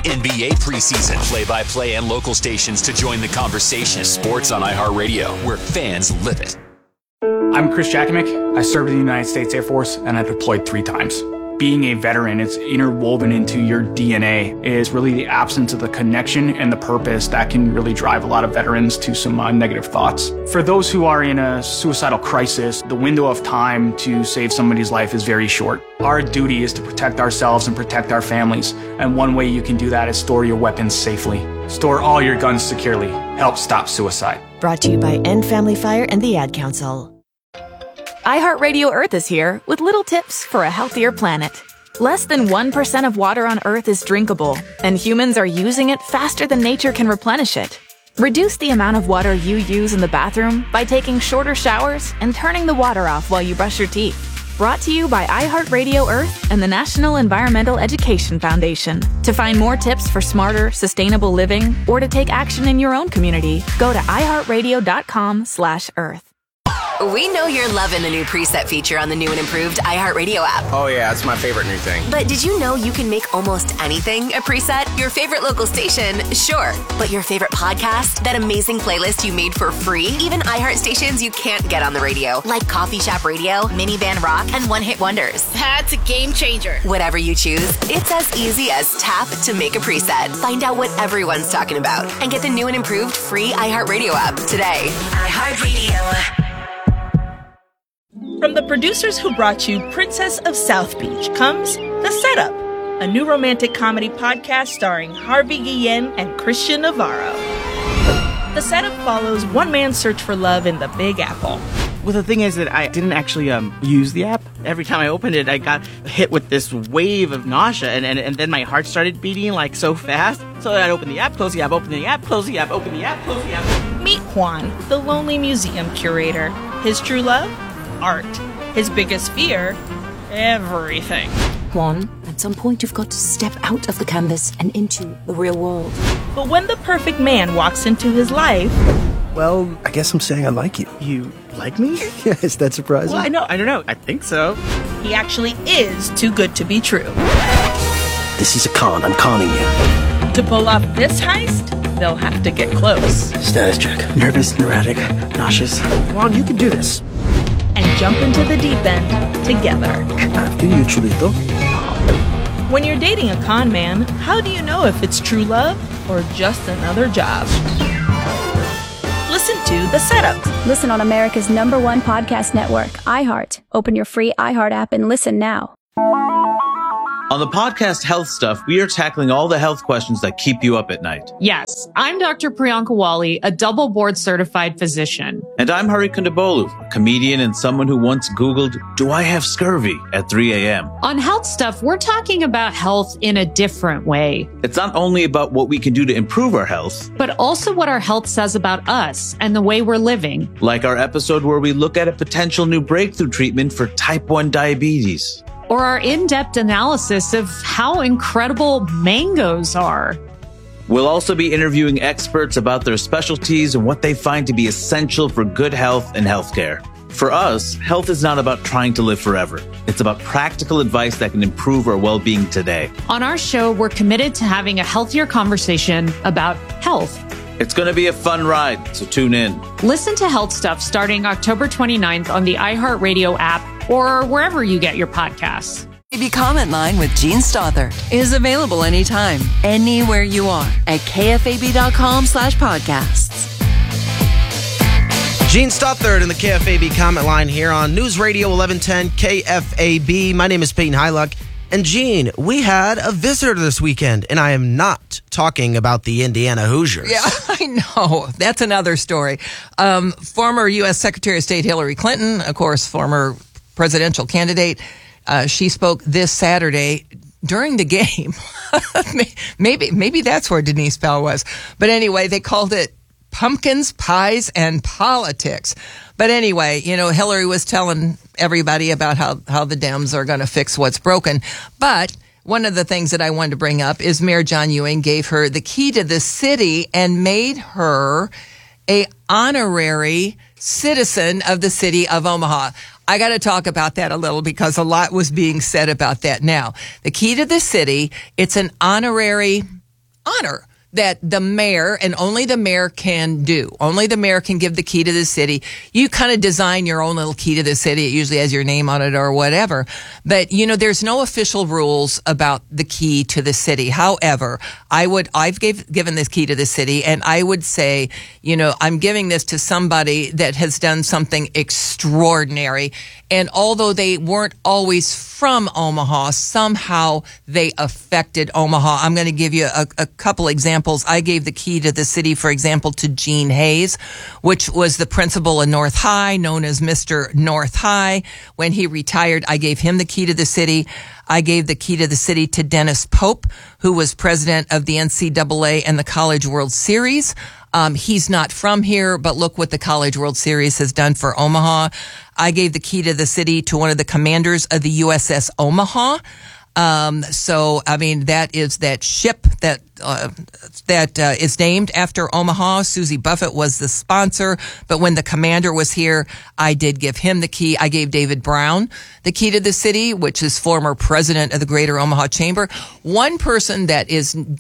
NBA preseason, play-by-play and local stations to join the conversation. Sports on iHeartRadio, where fans live it. I'm Chris Jakimick. I served in the United States Air Force, and I deployed 3 times. Being a veteran, it's interwoven into your DNA, is really the absence of the connection and the purpose that can really drive a lot of veterans to some negative thoughts. For those who are in a suicidal crisis, the window of time to save somebody's life is very short. Our duty is to protect ourselves and protect our families, and one way you can do that is store your weapons safely. Store all your guns securely. Help stop suicide. Brought to you by End Family Fire and the Ad Council. iHeartRadio Earth is here with little tips for a healthier planet. Less than 1% of water on Earth is drinkable, and humans are using it faster than nature can replenish it. Reduce the amount of water you use in the bathroom by taking shorter showers and turning the water off while you brush your teeth. Brought to you by iHeartRadio Earth and the National Environmental Education Foundation. To find more tips for smarter, sustainable living, or to take action in your own community, go to iHeartRadio.com/Earth. We know you're loving the new preset feature on the new and improved iHeartRadio app. Oh yeah, it's my favorite new thing. But did you know you can make almost anything a preset? Your favorite local station, sure. But your favorite podcast? That amazing playlist you made for free? Even iHeart stations you can't get on the radio, like Coffee Shop Radio, Minivan Rock, and One Hit Wonders. That's a game changer. Whatever you choose, it's as easy as tap to make a preset. Find out what everyone's talking about and get the new and improved free iHeartRadio app today. iHeartRadio. From the producers who brought you Princess of South Beach comes The Setup, a new romantic comedy podcast starring Harvey Guillen and Christian Navarro. The Setup follows one man's search for love in the Big Apple. Well, the thing is that I didn't actually use the app. Every time I opened it, I got hit with this wave of nausea, and then my heart started beating like so fast. So I'd open the app, close the app, open the app, close the app, open the app, close the app. Meet Juan, the lonely museum curator. His true love? Art. His biggest fear? Everything. Juan, at some point you've got to step out of the canvas and into the real world. But when the perfect man walks into his life... Well, I guess I'm saying I like you. You like me? Yeah, is that surprising? Well, I don't know. I think so. He actually is too good to be true. This is a con. I'm conning you. To pull off this heist, they'll have to get close. Status check. Nervous, neurotic, nauseous. Come on, you can do this. And jump into the deep end together. After you, Chulito. When you're dating a con man, how do you know if it's true love or just another job? Listen to The Setup. Listen on America's #1 podcast network, iHeart. Open your free iHeart app and listen now. On the podcast Health Stuff, we are tackling all the health questions that keep you up at night. Yes, I'm Dr. Priyanka Wali, a double board certified physician. And I'm Hari Kondabolu, a comedian and someone who once Googled, "Do I have scurvy?" at 3 a.m. On Health Stuff, we're talking about health in a different way. It's not only about what we can do to improve our health, but also what our health says about us and the way we're living. Like our episode where we look at a potential new breakthrough treatment for type 1 diabetes. Or our in-depth analysis of how incredible mangoes are. We'll also be interviewing experts about their specialties and what they find to be essential for good health and healthcare. For us, health is not about trying to live forever. It's about practical advice that can improve our well-being today. On our show, we're committed to having a healthier conversation about health. It's going to be a fun ride, so tune in. Listen to Health Stuff starting October 29th on the iHeartRadio app or wherever you get your podcasts. KFAB Comment Line with Gene Stothert is available anytime, anywhere you are at kfab.com/podcasts. Gene Stothert in the KFAB Comment Line here on News Radio 1110 KFAB. My name is Peyton Hyluck. And Gene, we had a visitor this weekend, and I am not talking about the Indiana Hoosiers. Yeah, I know. That's another story. Former U.S. Secretary of State Hillary Clinton, of course, former presidential candidate, she spoke this Saturday during the game. maybe that's where Denise Bell was. But anyway, they called it Pumpkins, Pies, and Politics. But anyway, Hillary was telling everybody about how the Dems are going to fix what's broken. But one of the things that I wanted to bring up is Mayor John Ewing gave her the key to the city and made her a honorary citizen of the city of Omaha. I got to talk about that a little because a lot was being said about that. Now, the key to the city, it's an honorary honor that the mayor, and only the mayor can do. Only the mayor can give the key to the city. You kind of design your own little key to the city. It usually has your name on it or whatever. But, there's no official rules about the key to the city. However, I've given this key to the city, and I would say, I'm giving this to somebody that has done something extraordinary. And although they weren't always from Omaha, somehow they affected Omaha. I'm going to give you a couple examples. I gave the key to the city, for example, to Gene Hayes, which was the principal of North High, known as Mr. North High. When he retired, I gave him the key to the city. I gave the key to the city to Dennis Pope, who was president of the NCAA and the College World Series. He's not from here, but look what the College World Series has done for Omaha. I gave the key to the city to one of the commanders of the USS Omaha. That is that ship that is named after Omaha. Susie Buffett was the sponsor, but when the commander was here, I did give him the key. I gave David Brown the key to the city, which is former president of the Greater Omaha Chamber. One person that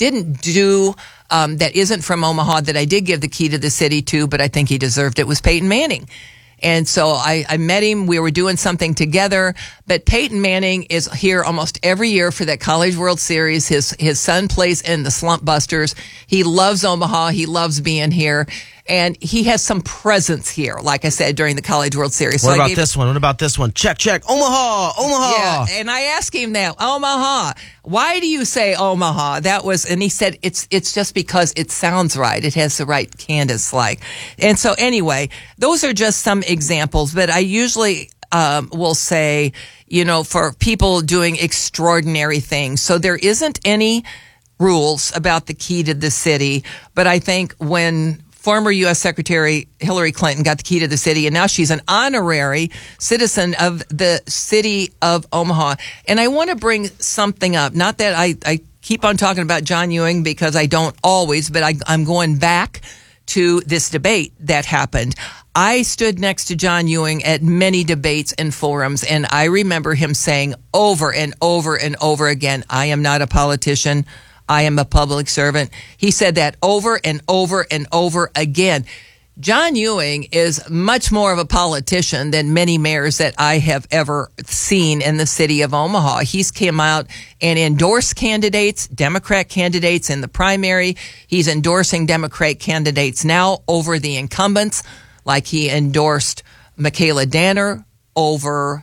that isn't from Omaha that I did give the key to the city to, but I think he deserved it, was Peyton Manning. And so I met him. We were doing something together. But Peyton Manning is here almost every year for that College World Series. His son plays in the Slump Busters. He loves Omaha. He loves being here. And he has some presence here, like I said, during the College World Series. What about this one? What about this one? Check. Omaha. Yeah, and I asked him that, Omaha. Why do you say Omaha? And he said, it's just because it sounds right. It has the right Candace like. And so anyway, those are just some examples, but I usually will say, for people doing extraordinary things. So there isn't any rules about the key to the city, but I think when former U.S. Secretary Hillary Clinton got the key to the city, and now she's an honorary citizen of the city of Omaha. And I want to bring something up. Not that I keep on talking about John Ewing, because I don't always, but I'm going back to this debate that happened. I stood next to John Ewing at many debates and forums, and I remember him saying over and over and over again, I am not a politician. I am a public servant. He said that over and over and over again. John Ewing is much more of a politician than many mayors that I have ever seen in the city of Omaha. He's came out and endorsed candidates, Democrat candidates in the primary. He's endorsing Democrat candidates now over the incumbents, like he endorsed Michaela Danner over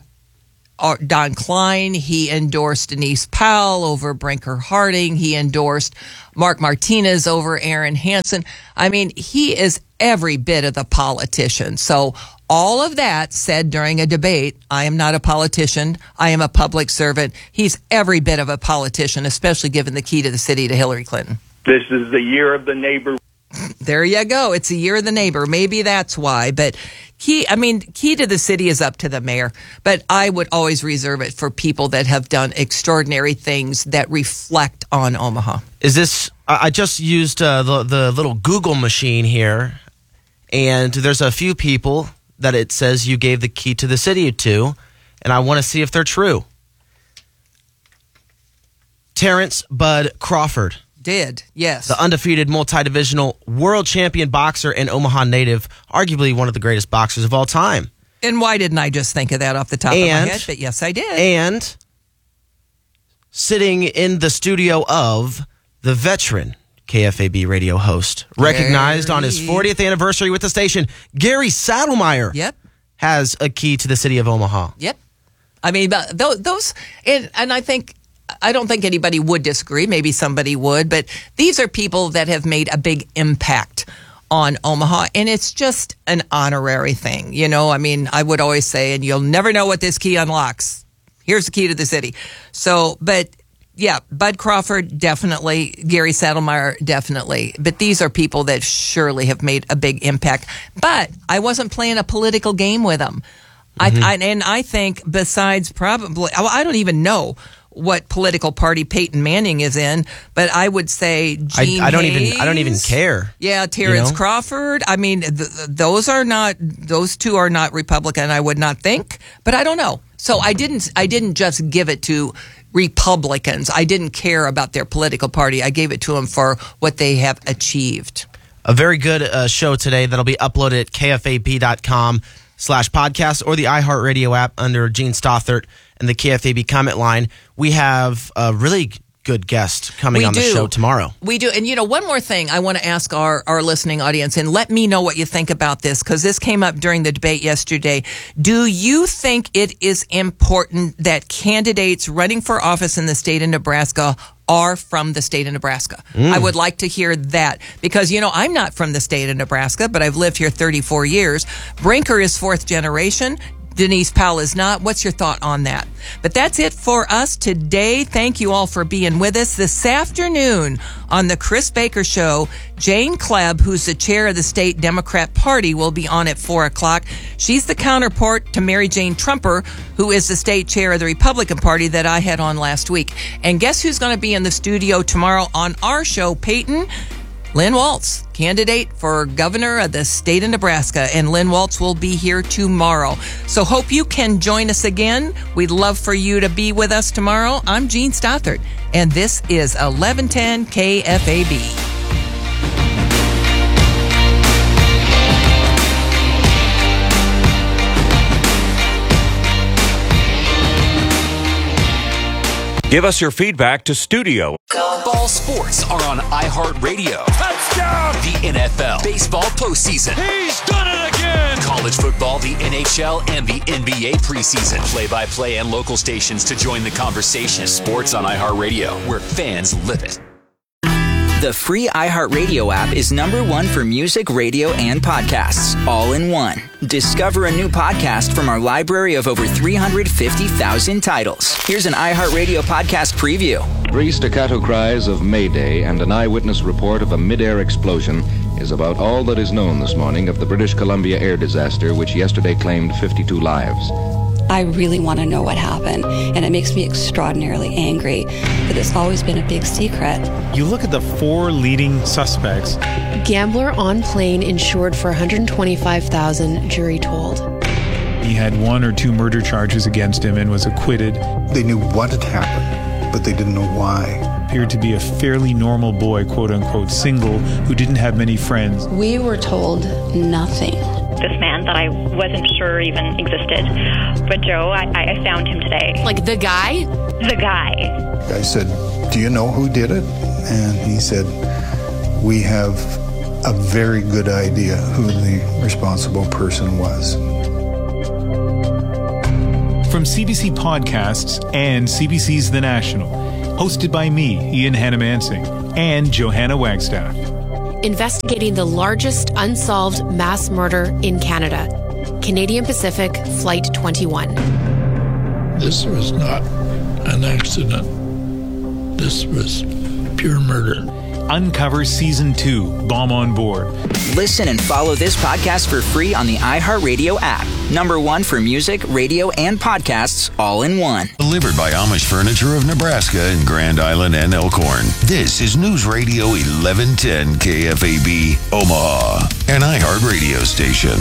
Don Klein. He endorsed Denise Powell over Brinker Harding. He endorsed Mark Martinez over Aaron Hansen. I mean, he is every bit of the politician. So all of that said during a debate, I am not a politician. I am a public servant. He's every bit of a politician, especially given the key to the city to Hillary Clinton. This is the year of the neighbor. There you go. It's a year of the neighbor. Maybe that's why. But key to the city is up to the mayor. But I would always reserve it for people that have done extraordinary things that reflect on Omaha. Is this? I just used the little Google machine here, and there's a few people that it says you gave the key to the city to, and I want to see if they're true. Terrence Bud Crawford. Did, yes. The undefeated multi-divisional world champion boxer and Omaha native, arguably one of the greatest boxers of all time. And why didn't I just think of that off the top of my head? But yes, I did. And sitting in the studio of the veteran KFAB radio host, recognized on his 40th anniversary with the station, Gary Saddlemeyer. Yep. Has a key to the city of Omaha. Yep. I mean, those, and I don't think anybody would disagree. Maybe somebody would, but these are people that have made a big impact on Omaha, and it's just an honorary thing. You know, I mean, I would always say, and you'll never know what this key unlocks. Here's the key to the city. So, but yeah, Bud Crawford, definitely. Gary Saddlemeyer, definitely. But these are people that surely have made a big impact. But I wasn't playing a political game with them. Mm-hmm. I think besides probably, I don't even know what political party Peyton Manning is in, but I would say Gene I don't Hayes, even care. Yeah, Terrence Crawford. I mean, those two are not Republican, I would not think, but I don't know. So I didn't just give it to Republicans. I didn't care about their political party. I gave it to them for what they have achieved. A very good show today that'll be uploaded at kfab.com/podcast or the iHeartRadio app under Gene Stothert and the KFAB comment line. We have a really good guest coming on the show tomorrow. We do. And, one more thing I want to ask our listening audience, and let me know what you think about this, because this came up during the debate yesterday. Do you think it is important that candidates running for office in the state of Nebraska are from the state of Nebraska? I would like to hear that, because, I'm not from the state of Nebraska, but I've lived here 34 years. Brinker is fourth generation. Denise Powell is not. What's your thought on that? But that's it for us today. Thank you all for being with us. This afternoon on the Chris Baker Show, Jane Klebb, who's the chair of the state Democrat Party, will be on at 4 o'clock. She's the counterpart to Mary Jane Trumper, who is the state chair of the Republican Party that I had on last week. And guess who's going to be in the studio tomorrow on our show, Peyton? Lynn Waltz, candidate for governor of the state of Nebraska, and Lynn Waltz will be here tomorrow. So hope you can join us again. We'd love for you to be with us tomorrow. I'm Gene Stothert, and this is 1110 KFAB. Give us your feedback to studio. Ball sports are on iHeartRadio. Touchdown! The NFL, baseball postseason. He's done it again! College football, the NHL, and the NBA preseason. Play-by-play and local stations to join the conversation. Sports on iHeartRadio, where fans live it. The free iHeartRadio app is #1 for music, radio, and podcasts, all in one. Discover a new podcast from our library of over 350,000 titles. Here's an iHeartRadio podcast preview. 3 staccato cries of Mayday and an eyewitness report of a mid-air explosion is about all that is known this morning of the British Columbia air disaster, which yesterday claimed 52 lives. I really want to know what happened, and it makes me extraordinarily angry that it's always been a big secret. You look at the 4 leading suspects. Gambler on plane insured for $125,000, jury told. He had 1 or 2 murder charges against him and was acquitted. They knew what had happened, but they didn't know why. Appeared to be a fairly normal boy, quote unquote, single, who didn't have many friends. We were told nothing. This man that I wasn't sure even existed. But Joe, I found him today. Like the guy? The guy. I said, "Do you know who did it?" And he said, "We have a very good idea who the responsible person was." From CBC Podcasts and CBC's The National, hosted by me, Ian Hannah-Mansing, and Johanna Wagstaff. Investigating the largest unsolved mass murder in Canada. Canadian Pacific Flight 21. This was not an accident. This was pure murder. Uncover Season 2, Bomb on Board. Listen and follow this podcast for free on the iHeartRadio app. #1 for music, radio, and podcasts, all in one. Delivered by Amish Furniture of Nebraska in Grand Island and Elkhorn. This is News Radio 1110 KFAB, Omaha, an iHeartRadio station.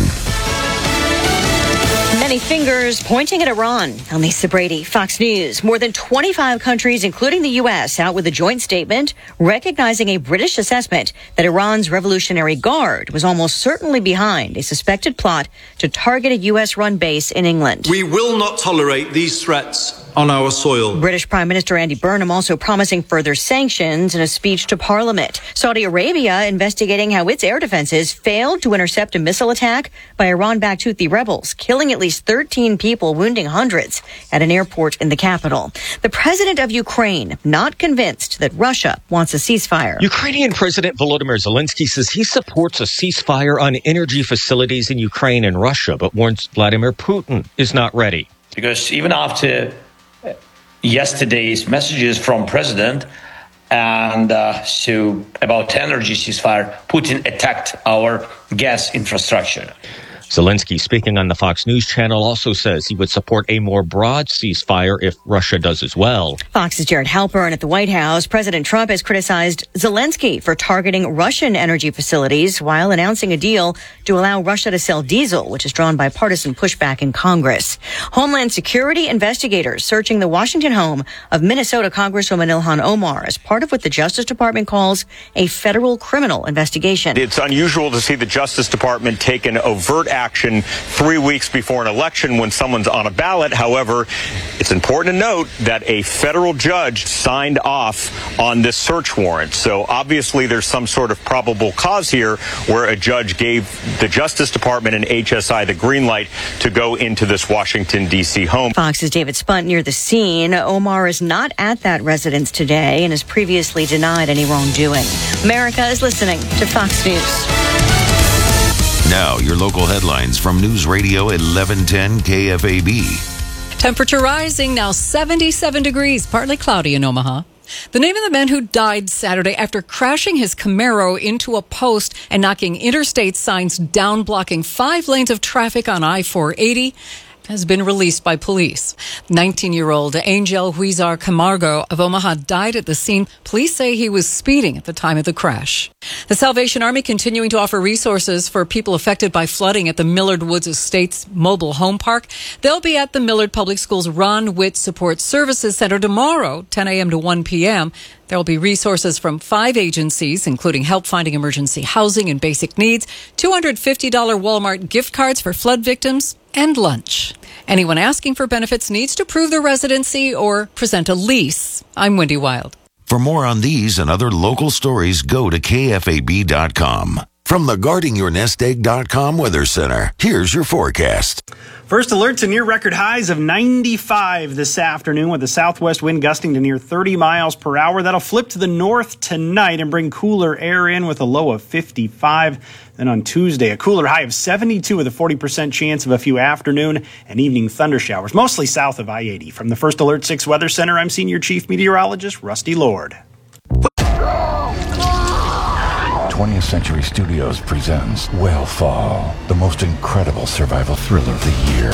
Many fingers pointing at Iran. I'm Lisa Brady, Fox News. More than 25 countries, including the U.S., out with a joint statement recognizing a British assessment that Iran's Revolutionary Guard was almost certainly behind a suspected plot to target a U.S.-run base in England. We will not tolerate these threats on our soil. British Prime Minister Andy Burnham also promising further sanctions in a speech to Parliament. Saudi Arabia investigating how its air defenses failed to intercept a missile attack by Iran-backed Houthi rebels, killing at least 13 people, wounding hundreds at an airport in the capital. The president of Ukraine not convinced that Russia wants a ceasefire. Ukrainian President Volodymyr Zelensky says he supports a ceasefire on energy facilities in Ukraine and Russia, but warns Vladimir Putin is not ready. Because even after yesterday's messages from President and about energy ceasefire, Putin attacked our gas infrastructure. Zelensky, speaking on the Fox News channel, also says he would support a more broad ceasefire if Russia does as well. Fox's Jared Halpern at the White House. President Trump has criticized Zelensky for targeting Russian energy facilities while announcing a deal to allow Russia to sell diesel, which is drawn by partisan pushback in Congress. Homeland Security investigators searching the Washington home of Minnesota Congresswoman Ilhan Omar as part of what the Justice Department calls a federal criminal investigation. It's unusual to see the Justice Department take an overt action 3 weeks before an election when someone's on a ballot. However, it's important to note that a federal judge signed off on this search warrant. So obviously there's some sort of probable cause here where a judge gave the Justice Department and HSI the green light to go into this Washington, D.C. home. Fox's David Spunt near the scene. Omar is not at that residence today and has previously denied any wrongdoing. America is listening to Fox News. Now, your local headlines from News Radio 1110 KFAB. Temperature rising, now 77 degrees, partly cloudy in Omaha. The name of the man who died Saturday after crashing his Camaro into a post and knocking interstate signs down, blocking 5 lanes of traffic on I-480, has been released by police. 19-year-old Angel Huizar Camargo of Omaha died at the scene. Police say he was speeding at the time of the crash. The Salvation Army continuing to offer resources for people affected by flooding at the Millard Woods Estates Mobile Home Park. They'll be at the Millard Public Schools Ron Witt Support Services Center tomorrow, 10 a.m. to 1 p.m. There will be resources from 5 agencies, including help finding emergency housing and basic needs, $250 Walmart gift cards for flood victims, and lunch. Anyone asking for benefits needs to prove their residency or present a lease. I'm Wendy Wild. For more on these and other local stories, go to KFAB.com. From the GuardingYourNestEgg.com Weather Center, here's your forecast. First alert to near record highs of 95 this afternoon with a southwest wind gusting to near 30 miles per hour. That'll flip to the north tonight and bring cooler air in with a low of 55. Then on Tuesday, a cooler high of 72 with a 40% chance of a few afternoon and evening thunder showers, mostly south of I-80. From the First Alert 6 Weather Center, I'm Senior Chief Meteorologist Rusty Lord. 20th Century Studios presents Whale Fall, the most incredible survival thriller of the year.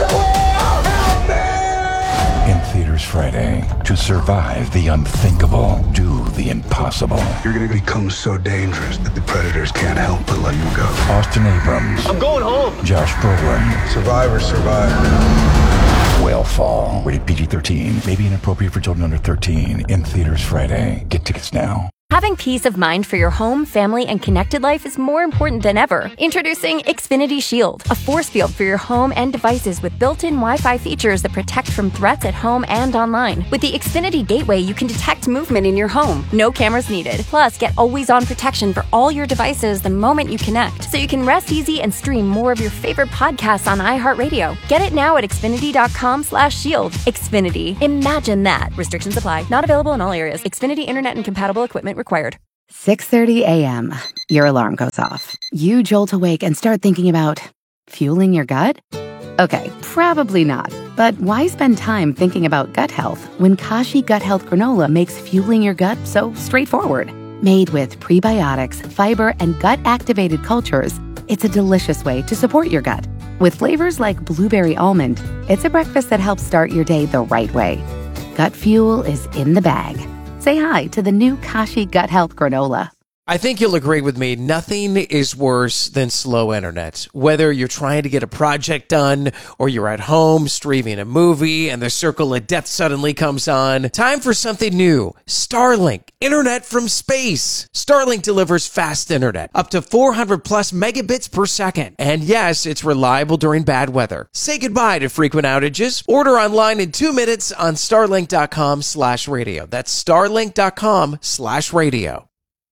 In theaters Friday. To survive the unthinkable, do the impossible. You're going to become so dangerous that the predators can't help but let you go. Austin Abrams. I'm going home. Josh Brolin. Survivors survive. Whale Fall. Rated PG-13. May be inappropriate for children under 13. In theaters Friday. Get tickets now. Having peace of mind for your home, family, and connected life is more important than ever. Introducing Xfinity Shield, a force field for your home and devices with built-in Wi-Fi features that protect from threats at home and online. With the Xfinity Gateway, you can detect movement in your home. No cameras needed. Plus, get always-on protection for all your devices the moment you connect, so you can rest easy and stream more of your favorite podcasts on iHeartRadio. Get it now at Xfinity.com/shield. Xfinity. Imagine that. Restrictions apply. Not available in all areas. Xfinity Internet and compatible equipment required. 6:30 a.m. Your alarm goes off. You jolt awake and start thinking about fueling your gut? Okay, probably not. But why spend time thinking about gut health when Kashi Gut Health Granola makes fueling your gut so straightforward? Made with prebiotics, fiber, and gut-activated cultures, it's a delicious way to support your gut. With flavors like blueberry almond, it's a breakfast that helps start your day the right way. Gut fuel is in the bag. Say hi to the new Kashi Gut Health Granola. I think you'll agree with me. Nothing is worse than slow internet. Whether you're trying to get a project done or you're at home streaming a movie and the circle of death suddenly comes on. Time for something new. Starlink. Internet from space. Starlink delivers fast internet. Up to 400 plus megabits per second. And yes, it's reliable during bad weather. Say goodbye to frequent outages. Order online in 2 minutes on starlink.com/radio. That's starlink.com/radio.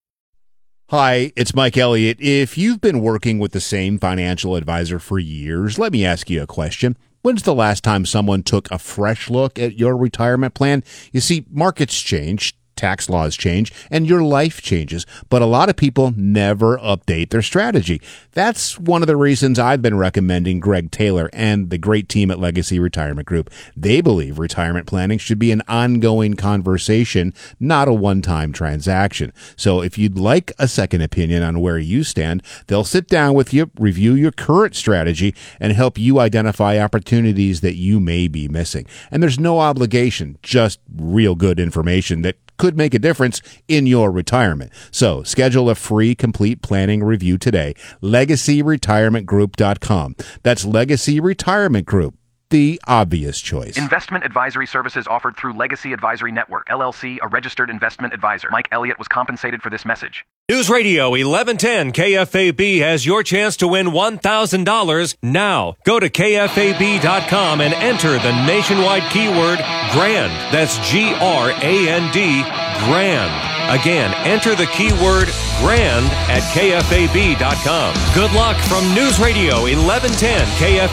Hi, it's Mike Elliott. If you've been working with the same financial advisor for years, let me ask you a question. When's the last time someone took a fresh look at your retirement plan? You see, markets change, tax laws change and your life changes, but a lot of people never update their strategy. That's one of the reasons I've been recommending Greg Taylor and the great team at Legacy Retirement Group. They believe retirement planning should be an ongoing conversation, not a one-time transaction. So if you'd like a second opinion on where you stand, they'll sit down with you, review your current strategy, and help you identify opportunities that you may be missing. And there's no obligation, just real good information that could make a difference in your retirement. So schedule a free complete planning review today. LegacyRetirementGroup.com. That's Legacy Retirement Group, the obvious choice. Investment advisory services offered through Legacy Advisory Network, LLC, a registered investment advisor. Mike Elliott was compensated for this message. News Radio 1110 KFAB has your chance to win $1,000 now. Go to KFAB.com and enter the nationwide keyword GRAND. That's GRAND, GRAND. Again, enter the keyword GRAND at KFAB.com. Good luck from News Radio 1110 KFAB.